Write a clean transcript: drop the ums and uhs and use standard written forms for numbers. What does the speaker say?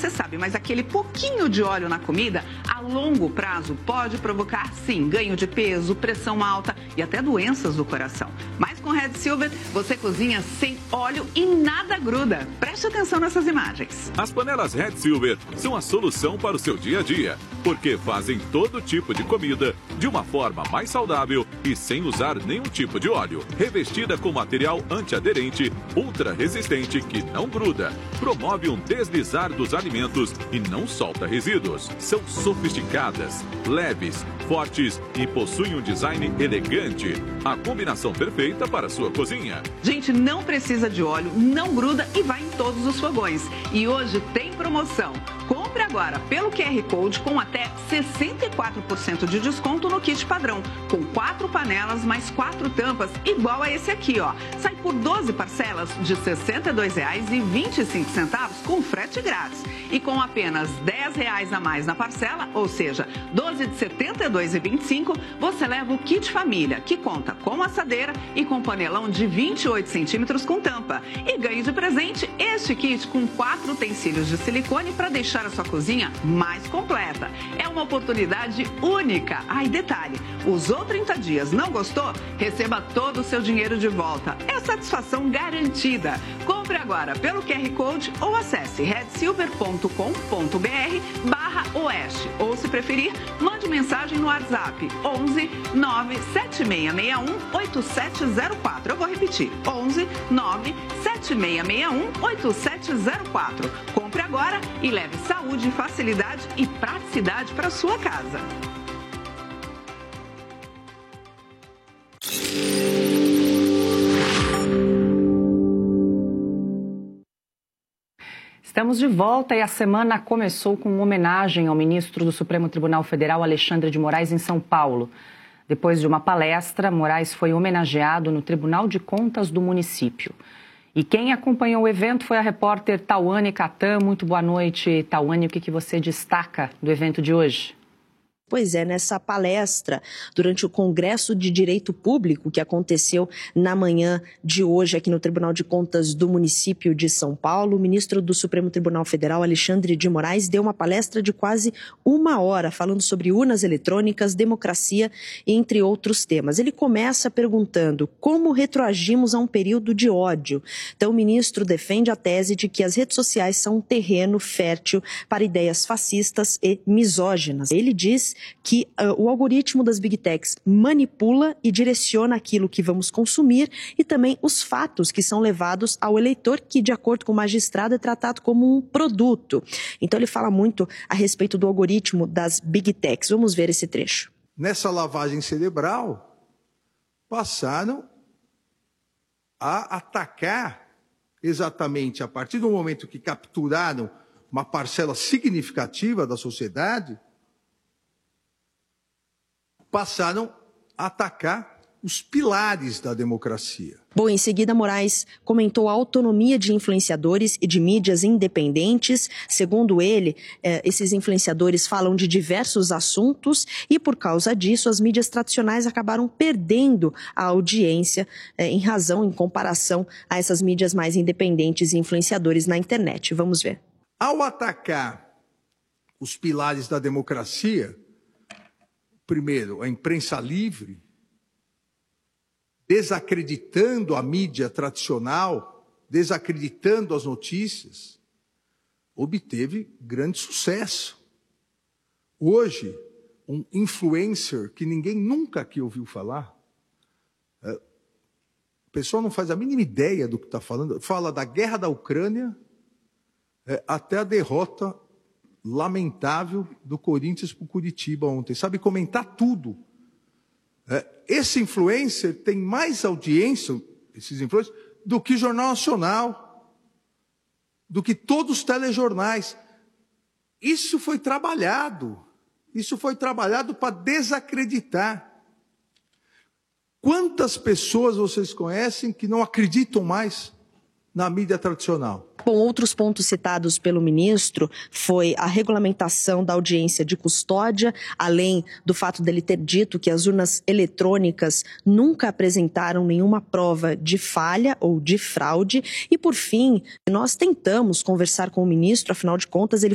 você sabe, mas aquele pouquinho de óleo na comida, a longo prazo, pode provocar, sim, ganho de peso, pressão alta e até doenças do coração. Mas com Red Silver, você cozinha sem óleo e nada gruda. Preste atenção nessas imagens. As panelas Red Silver são a solução para o seu dia a dia, porque fazem todo tipo de comida de uma forma mais saudável e sem usar nenhum tipo de óleo. Revestida com material antiaderente, ultra resistente que não gruda, promove um deslizar dos alimentos e não solta resíduos. São sofisticadas, leves, fortes e possuem um design elegante. A combinação perfeita para a sua cozinha. Gente, não precisa de óleo, não gruda e vai em todos os fogões. E hoje tem promoção. Compre agora pelo QR Code com até 64% de desconto no kit padrão, com 4 panelas mais 4 tampas, igual a esse aqui, ó. Sai por 12 parcelas de R$ 62,25 com frete grátis. E com apenas R$ 10 a mais na parcela, ou seja, 12 de R$ 72,25, você leva o kit família, que conta com assadeira e com panelão de 28 centímetros com tampa. E ganhe de presente este kit com 4 utensílios de silicone para deixar a sua cozinha mais completa. É uma oportunidade única. E detalhe, usou 30 dias, não gostou? Receba todo o seu dinheiro de volta. É satisfação garantida. Compre agora pelo QR Code ou acesse redsilver.com.br/oeste. Ou, se preferir, mande mensagem no WhatsApp 11 97661 8704. Eu vou repetir, 11 97661 8704. Compre agora e leve saúde, facilidade e praticidade para a sua casa. Estamos de volta e a semana começou com uma homenagem ao ministro do Supremo Tribunal Federal, Alexandre de Moraes, em São Paulo. Depois de uma palestra, Moraes foi homenageado no Tribunal de Contas do município. E quem acompanhou o evento foi a repórter Tauane Catan. Muito boa noite, Tauane. O que você destaca do evento de hoje? Pois é, nessa palestra, durante o Congresso de Direito Público, que aconteceu na manhã de hoje aqui no Tribunal de Contas do município de São Paulo, o ministro do Supremo Tribunal Federal, Alexandre de Moraes, deu uma palestra de quase 1 hora, falando sobre urnas eletrônicas, democracia, entre outros temas. Ele começa perguntando como retroagimos a um período de ódio. Então, o ministro defende a tese de que as redes sociais são um terreno fértil para ideias fascistas e misóginas. Ele diz que o algoritmo das Big Techs manipula e direciona aquilo que vamos consumir e também os fatos que são levados ao eleitor, que, de acordo com o magistrado, é tratado como um produto. Então, ele fala muito a respeito do algoritmo das Big Techs. Vamos ver esse trecho. Nessa lavagem cerebral, passaram a atacar exatamente a partir do momento que capturaram uma parcela significativa da sociedade, passaram a atacar os pilares da democracia. Bom, em seguida, Moraes comentou a autonomia de influenciadores e de mídias independentes. Segundo ele, esses influenciadores falam de diversos assuntos e, por causa disso, as mídias tradicionais acabaram perdendo a audiência em comparação a essas mídias mais independentes e influenciadores na internet. Vamos ver. Ao atacar os pilares da democracia, primeiro, a imprensa livre, desacreditando a mídia tradicional, desacreditando as notícias, obteve grande sucesso. Hoje, um influencer que ninguém nunca aqui ouviu falar, o pessoal não faz a mínima ideia do que está falando, fala da guerra da Ucrânia até a derrota lamentável do Corinthians para o Curitiba ontem. Sabe comentar tudo. Esse influencer tem mais audiência, esses influencers, do que Jornal Nacional, do que todos os telejornais. Isso foi trabalhado para desacreditar. Quantas pessoas vocês conhecem que não acreditam mais na mídia tradicional? Bom, outros pontos citados pelo ministro foi a regulamentação da audiência de custódia, além do fato dele ter dito que as urnas eletrônicas nunca apresentaram nenhuma prova de falha ou de fraude. E, por fim, nós tentamos conversar com o ministro, afinal de contas, ele